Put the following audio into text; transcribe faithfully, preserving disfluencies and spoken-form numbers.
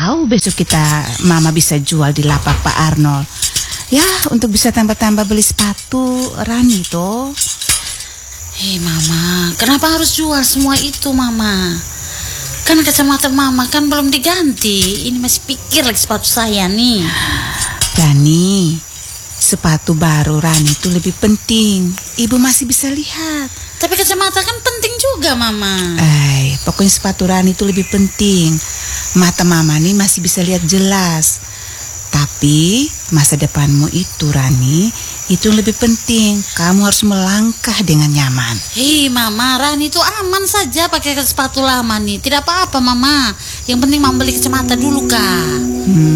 tahu besok kita Mama bisa jual di lapak Pak Arnold. Ya, untuk bisa tambah-tambah beli sepatu Rani toh. Hei Mama, kenapa harus jual semua itu Mama? Kan kacamata Mama kan belum diganti. Ini masih pikir lagi sepatu saya nih. Rani, sepatu baru Rani itu lebih penting. Ibu masih bisa lihat. Tapi kacamata kan penting juga Mama. Eh, pokoknya sepatu Rani itu lebih penting. Mata Mama nih masih bisa lihat jelas. Tapi masa depanmu itu Rani, itu yang lebih penting. Kamu harus melangkah dengan nyaman. Hei Mama, Rani itu aman saja pakai sepatu lama nih. Tidak apa-apa Mama. Yang penting Mama beli kacamata dulu Kak. Hmm.